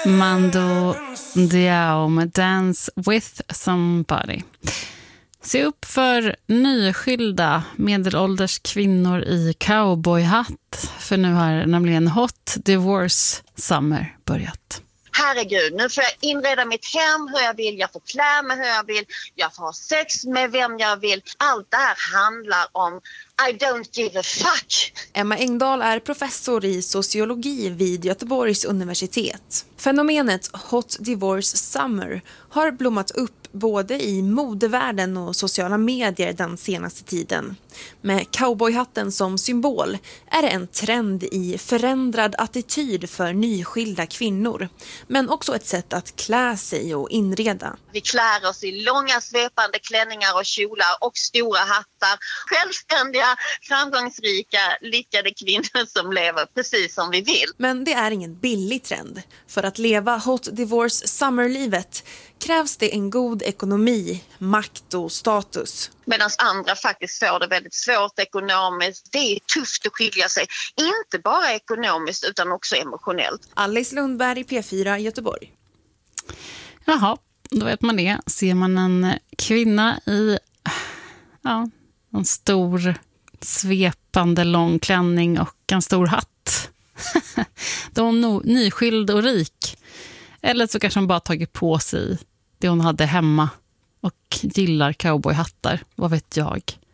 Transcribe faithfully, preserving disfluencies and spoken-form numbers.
Mando Diao med Dance with Somebody. Se upp för nyskilda medelålders kvinnor i cowboyhatt. För nu har nämligen Hot Divorce Summer börjat. Herregud, nu får jag inreda mitt hem hur jag vill, jag får klä mig hur jag vill, jag får ha sex med vem jag vill. Allt det här handlar om I don't give a fuck. Emma Engdahl är professor i sociologi vid Göteborgs universitet. Fenomenet Hot Divorce Summer har blommat upp både i modevärlden och sociala medier den senaste tiden. Med cowboyhatten som symbol är det en trend i förändrad attityd för nyskilda kvinnor. Men också ett sätt att klä sig och inreda. Vi klär oss i långa svepande klänningar och kjolar och stora hattar. Självständiga, framgångsrika, lyckade kvinnor som lever precis som vi vill. Men det är ingen billig trend. För att leva Hot Divorce Summer-livet krävs det en god ekonomi, makt och status. Medan andra faktiskt får det väldigt svårt ekonomiskt. Det är tufft att skilja sig. Inte bara ekonomiskt utan också emotionellt. Alice Lundberg, P fyra, Göteborg. Jaha, då vet man det. Ser man en kvinna i ja, en stor svepande lång klänning och en stor hatt. Då är hon no- nyskild och rik. Eller så kanske hon bara tagit på sig det hon hade hemma och gillar cowboyhattar. Vad vet jag?